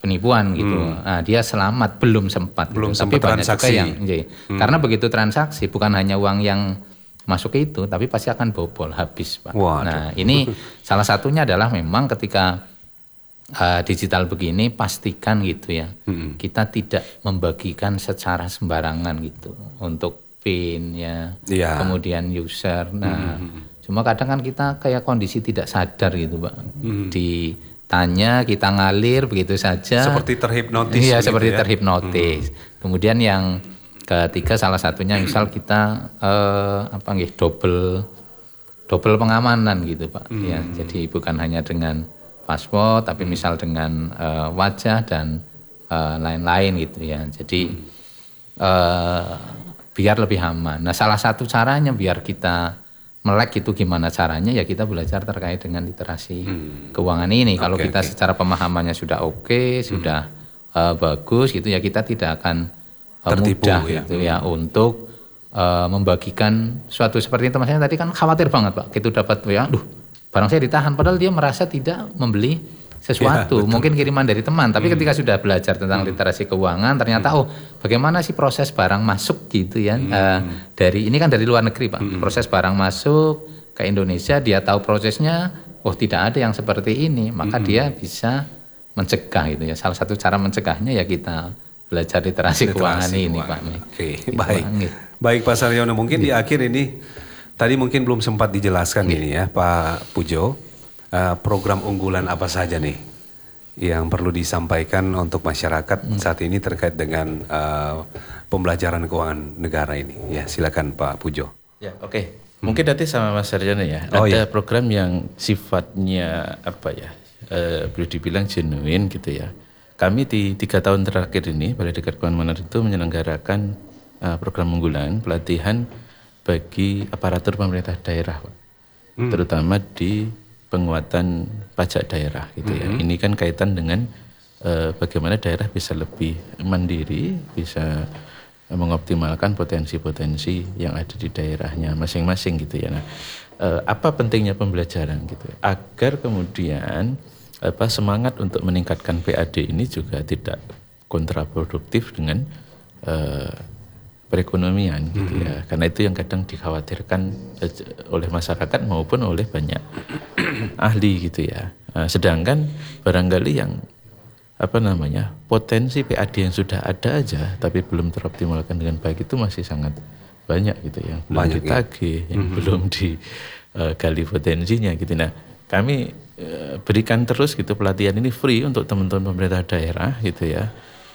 penipuan gitu. Nah, dia selamat belum sempat. Belum gitu. sempat Tapi banyak transaksi. juga yang karena begitu transaksi bukan hanya uang yang masuk ke itu, tapi pasti akan bobol habis, Pak. Waduh. Nah, ini salah satunya adalah memang ketika digital begini pastikan gitu ya, kita tidak membagikan secara sembarangan gitu untuk PIN ya, kemudian user. Nah, cuma kadang kan kita kayak kondisi tidak sadar gitu, Pak. Ditanya kita ngalir begitu saja. Seperti terhipnotis. Iya, gitu seperti ya? terhipnotis. Kemudian yang ketiga salah satunya misal kita double pengamanan gitu, Pak. Ya, jadi bukan hanya dengan paspor tapi misal dengan wajah dan lain-lain gitu ya. Jadi biar lebih aman. Nah, salah satu caranya biar kita melek itu gimana caranya ya kita belajar terkait dengan literasi keuangan ini. Kalau kita secara pemahamannya sudah oke, sudah bagus gitu ya, kita tidak akan tertipu, mudah gitu ya untuk membagikan suatu seperti itu. Maksudnya tadi kan khawatir banget, Pak. Gitu dapat ya, barang saya ditahan padahal dia merasa tidak membeli sesuatu, mungkin kiriman dari teman, tapi ketika sudah belajar tentang literasi keuangan ternyata bagaimana sih proses barang masuk gitu ya, dari ini kan dari luar negeri, Pak, proses barang masuk ke Indonesia, dia tahu prosesnya, tidak ada yang seperti ini, maka dia bisa mencegah gitu ya. Salah satu cara mencegahnya ya kita belajar literasi keuangan ini, Pak. Oke, baik Pak Saryono, mungkin di akhir ini tadi mungkin belum sempat dijelaskan ini ya Pak Pujo. Program unggulan apa saja nih yang perlu disampaikan untuk masyarakat saat ini terkait dengan pembelajaran keuangan negara ini? Ya, silakan Pak Pujo. Ya, oke. Mungkin nanti sama Mas Sarjono ya. Ada program yang sifatnya boleh dibilang genuine gitu ya. Kami di 3 tahun terakhir ini Balai Diklat Keuangan Manado itu menyelenggarakan program unggulan pelatihan bagi aparatur pemerintah daerah, Pak. Terutama di penguatan pajak daerah gitu ya. Ini kan kaitan dengan bagaimana daerah bisa lebih mandiri, bisa mengoptimalkan potensi-potensi yang ada di daerahnya masing-masing gitu ya. Nah, apa pentingnya pembelajaran gitu ya? Agar kemudian semangat untuk meningkatkan PAD ini juga tidak kontraproduktif dengan perekonomian gitu ya, karena itu yang kadang dikhawatirkan oleh masyarakat maupun oleh banyak ahli gitu ya. Sedangkan barangkali yang potensi PAD yang sudah ada aja tapi belum teroptimalkan dengan baik itu masih sangat banyak gitu ya, belum ditagih, yang belum digali potensinya gitu. Nah, kami berikan terus gitu pelatihan ini free untuk teman-teman pemerintah daerah gitu ya.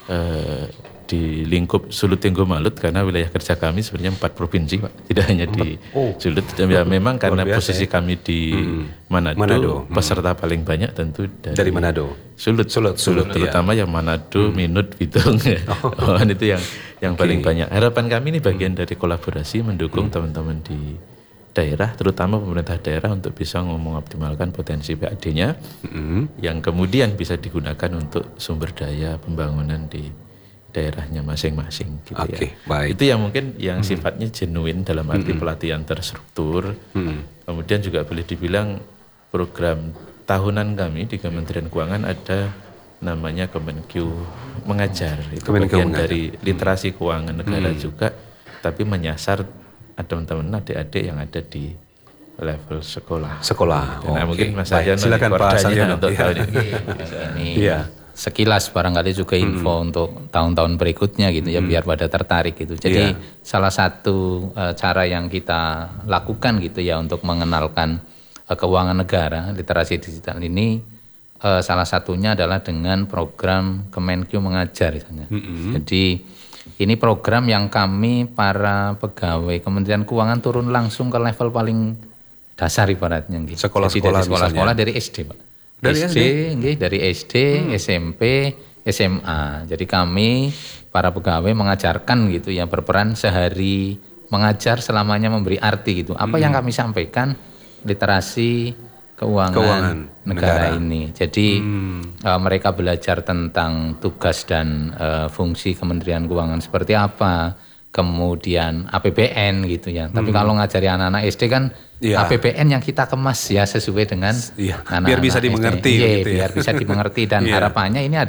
Di lingkup Sulut Tenggo Malut, karena wilayah kerja kami sebenarnya 4 provinsi, Pak. Tidak hanya di Sulut. Ya, memang karena posisi kami di Manado, peserta paling banyak tentu dari Manado. Sulut terutama yang Manado, Minut, Bitung. Itu yang paling banyak. Harapan kami ini bagian dari kolaborasi mendukung teman-teman di daerah, terutama pemerintah daerah untuk bisa mengoptimalkan potensi PAD-nya yang kemudian bisa digunakan untuk sumber daya pembangunan di daerahnya masing-masing gitu ya. Baik. Itu yang mungkin yang sifatnya genuine dalam arti pelatihan terstruktur. Kemudian juga boleh dibilang program tahunan kami di Kementerian Keuangan ada namanya Kemenkeu Mengajar. Itu bagian dari literasi keuangan negara juga, tapi menyasar teman-teman adik-adik yang ada di level sekolah. Nah, mungkin Mas Sarjono silakan Pak Sarjono untuk tahun ini. Sekilas barangkali juga info untuk tahun-tahun berikutnya gitu ya, biar pada tertarik gitu. Jadi salah satu cara yang kita lakukan gitu ya untuk mengenalkan keuangan negara, literasi digital ini salah satunya adalah dengan program Kemenkeu Mengajar misalnya. Jadi ini program yang kami para pegawai Kementerian Keuangan turun langsung ke level paling dasar ibaratnya gitu. Sekolah-sekolah dari SD, Pak. Dari SD, SMP, SMA. Jadi kami para pegawai mengajarkan gitu ya, berperan sehari mengajar selamanya memberi arti gitu. Apa yang kami sampaikan literasi keuangan negara ini. Jadi mereka belajar tentang tugas dan fungsi Kementerian Keuangan seperti apa. Kemudian APBN gitu ya. Tapi kalau ngajari anak-anak SD kan APBN yang kita kemas ya sesuai dengan anak-anak biar bisa dimengerti SD. Biar bisa dimengerti dan harapannya ini adalah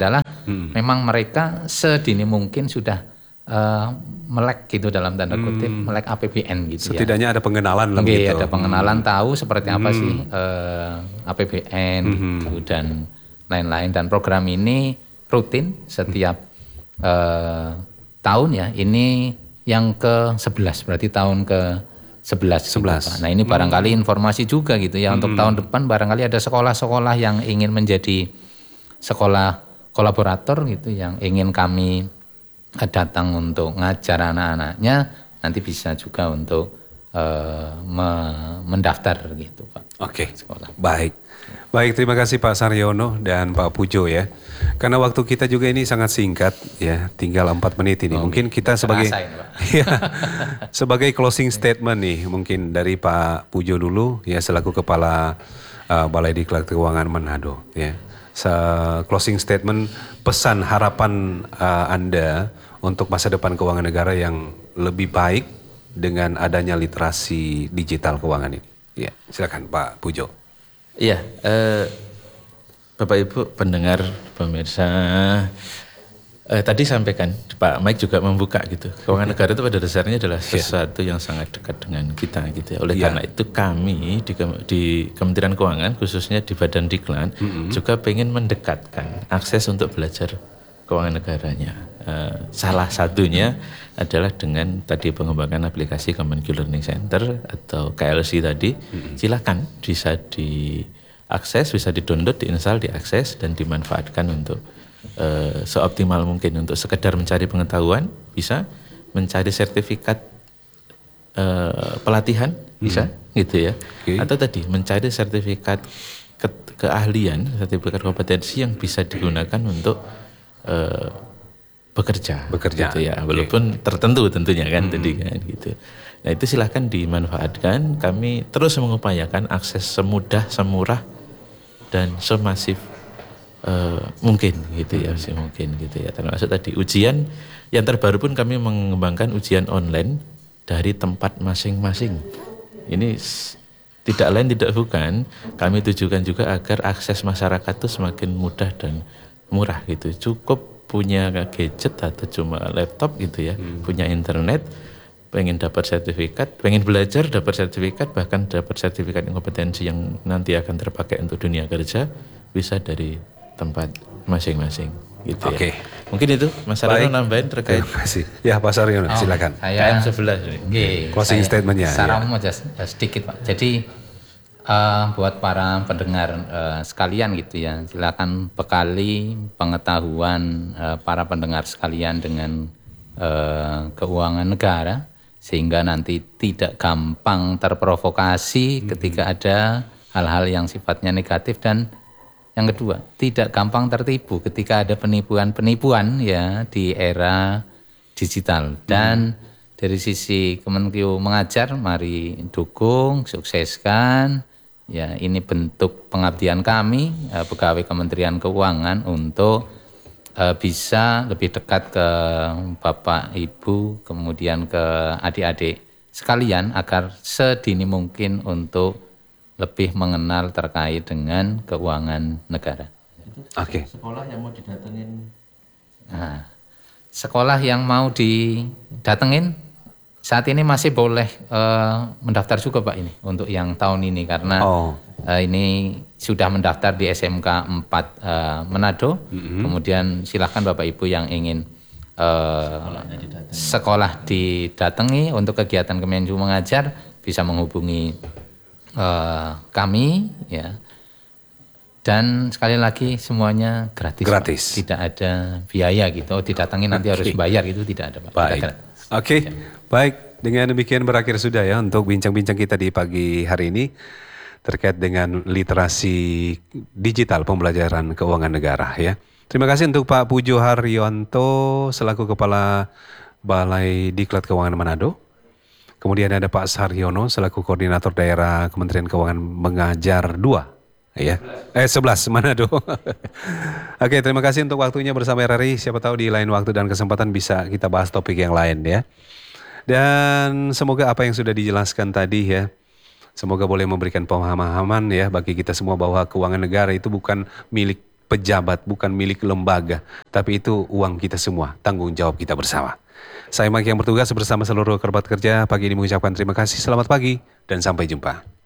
memang mereka sedini mungkin sudah melek gitu dalam tanda kutip, melek APBN gitu. Setidaknya ada pengenalan lah gitu. Ada pengenalan, tahu seperti apa sih APBN gitu dan lain-lain. Dan program ini rutin setiap tahun ya. Ini yang ke-11, berarti tahun ke-11. Gitu, Pak. Nah ini barangkali informasi juga gitu ya, untuk tahun depan barangkali ada sekolah-sekolah yang ingin menjadi sekolah kolaborator gitu, yang ingin kami datang untuk ngajar anak-anaknya, nanti bisa juga untuk mendaftar gitu Pak. Oke, baik. Baik, terima kasih Pak Saryono dan Pak Pujo ya. Karena waktu kita juga ini sangat singkat ya, tinggal 4 menit ini. Mungkin kita sebagai ya, sebagai closing statement nih, mungkin dari Pak Pujo dulu ya, selaku Kepala Balai Diklat Keuangan Manado ya. Closing statement, pesan harapan Anda untuk masa depan keuangan negara yang lebih baik dengan adanya literasi digital keuangan ini. Ya, silakan Pak Pujo. Iya, Bapak Ibu pendengar, pemirsa, tadi sampaikan Pak Mike juga membuka gitu. Keuangan negara itu pada dasarnya adalah sesuatu yang sangat dekat dengan kita gitu ya. Oleh karena itu kami di Kementerian Keuangan, khususnya di Badan Diklat, juga pengen mendekatkan akses untuk belajar keuangan negaranya. Salah satunya adalah dengan tadi pengembangan aplikasi Kemenq Learning Center atau KLC tadi. Silakan bisa diakses, bisa di-download, diinstal, diakses dan dimanfaatkan untuk seoptimal mungkin untuk sekedar mencari pengetahuan, bisa mencari sertifikat pelatihan, bisa gitu ya. Atau tadi mencari sertifikat keahlian, sertifikat kompetensi yang bisa digunakan untuk bekerja gitu ya, walaupun tertentu tentunya kan tadi kan gitu. Nah itu silahkan dimanfaatkan. Kami terus mengupayakan akses semudah, semurah dan semasif mungkin gitu ya, mungkin gitu ya. Termasuk tadi ujian yang terbaru pun kami mengembangkan ujian online dari tempat masing-masing. Ini tidak lain tidak bukan, kami tujukan juga agar akses masyarakat itu semakin mudah dan murah gitu. Cukup punya gadget atau cuma laptop gitu ya, punya internet, pengen dapat sertifikat, pengen belajar dapat sertifikat, bahkan dapat sertifikat kompetensi yang nanti akan terpakai untuk dunia kerja, bisa dari tempat masing-masing gitu ya. Mungkin itu Mas Saryono nambahin terkait. Terima kasih. Ya Pak Saryono, silakan. Saya KM11 closing statementnya. Saran aja sedikit Pak. Jadi buat para pendengar sekalian gitu ya, silakan bekali pengetahuan para pendengar sekalian dengan keuangan negara, sehingga nanti tidak gampang terprovokasi ketika ada hal-hal yang sifatnya negatif, dan yang kedua tidak gampang tertipu ketika ada penipuan-penipuan ya di era digital. Dan dari sisi Kemenq Mengajar, mari dukung, sukseskan. Ya, ini bentuk pengabdian kami pegawai Kementerian Keuangan untuk bisa lebih dekat ke Bapak Ibu, kemudian ke adik-adik sekalian, agar sedini mungkin untuk lebih mengenal terkait dengan keuangan negara. Sekolah yang mau didatengin. Nah, sekolah yang mau didatengin saat ini masih boleh mendaftar juga Pak ini untuk yang tahun ini, karena ini sudah mendaftar di SMK 4 Manado. Kemudian silahkan Bapak Ibu yang ingin sekolah didatangi untuk kegiatan Kemenq Mengajar bisa menghubungi kami ya. Dan sekali lagi semuanya gratis. Tidak ada biaya gitu. Didatangi nanti harus bayar gitu, tidak ada Pak. Baik. Baik, dengan demikian berakhir sudah ya untuk bincang-bincang kita di pagi hari ini terkait dengan literasi digital pembelajaran keuangan negara ya. Terima kasih untuk Pak Pujo Haryanto selaku Kepala Balai Diklat Keuangan Manado. Kemudian ada Pak Saryono selaku Koordinator Daerah Kementerian Keuangan Mengajar 2 ya. 11 Manado. Oke, terima kasih untuk waktunya bersama RRI. Siapa tahu di lain waktu dan kesempatan bisa kita bahas topik yang lain ya. Dan semoga apa yang sudah dijelaskan tadi ya, semoga boleh memberikan pemahaman ya bagi kita semua bahwa keuangan negara itu bukan milik pejabat, bukan milik lembaga, tapi itu uang kita semua, tanggung jawab kita bersama. Saya Mike yang bertugas bersama seluruh kerabat kerja pagi ini mengucapkan terima kasih, selamat pagi, dan sampai jumpa.